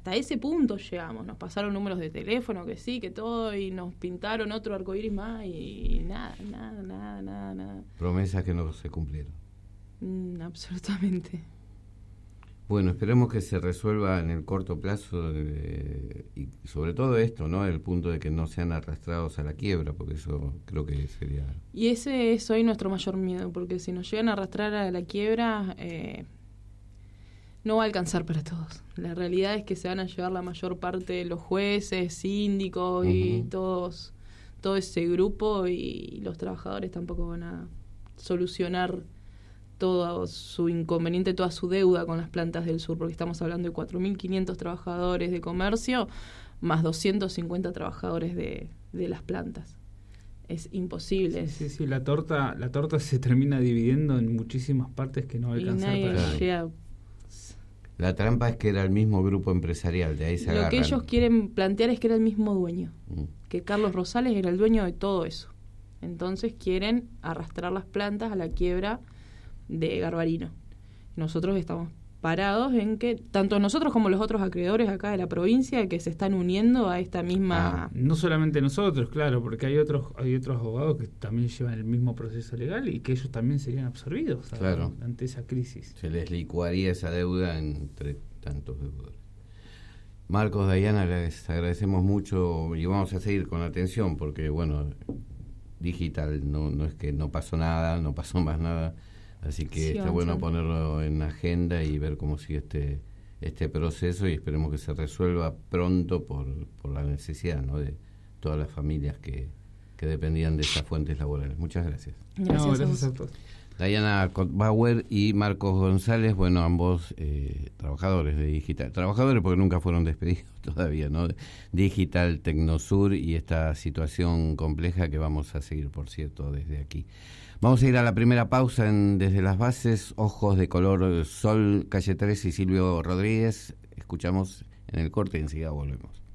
hasta ese punto llegamos. Nos pasaron números de teléfono, que sí, que todo, y nos pintaron otro arcoíris más, y nada. Promesas que no se cumplieron. Absolutamente. Bueno, esperemos que se resuelva en el corto plazo y sobre todo esto, ¿no? El punto de que no sean arrastrados a la quiebra, porque eso creo que sería... Y ese es hoy nuestro mayor miedo, porque si nos llegan a arrastrar a la quiebra, no va a alcanzar para todos. La realidad es que se van a llevar la mayor parte de los jueces, síndicos y todo ese grupo, y los trabajadores tampoco van a solucionar todo su inconveniente, toda su deuda con las plantas del sur, porque estamos hablando de 4.500 trabajadores de comercio más 250 trabajadores de las plantas. Es imposible. Sí, la torta se termina dividiendo en muchísimas partes que no va a alcanzar para llega. La trampa es que era el mismo grupo empresarial, de ahí se agarran. Lo que ellos quieren plantear es que era el mismo dueño, que Carlos Rosales era el dueño de todo eso. Entonces quieren arrastrar las plantas a la quiebra de Garbarino. Nosotros estamos parados en que tanto nosotros como los otros acreedores acá de la provincia que se están uniendo a esta misma... no solamente nosotros, claro, porque hay otros abogados que también llevan el mismo proceso legal y que ellos también serían absorbidos ante esa crisis. Se les licuaría esa deuda entre tantos deudores. Marcos, Dayana, les agradecemos mucho y vamos a seguir con atención porque, bueno, digital no es que no pasó nada, no pasó más nada. Así que sí, está bueno ponerlo en agenda y ver cómo sigue este proceso y esperemos que se resuelva pronto por la necesidad, ¿no?, de todas las familias que dependían de esas fuentes laborales. Muchas gracias. Gracias a todos. Dayana Kottbauer y Marcos González, bueno, ambos trabajadores de Digital, trabajadores porque nunca fueron despedidos todavía, ¿no? Digital Tecnosur y esta situación compleja que vamos a seguir, por cierto, desde aquí. Vamos a ir a la primera pausa Desde las Bases, Ojos de Color Sol, Calle 3 y Silvio Rodríguez. Escuchamos en el corte y enseguida volvemos.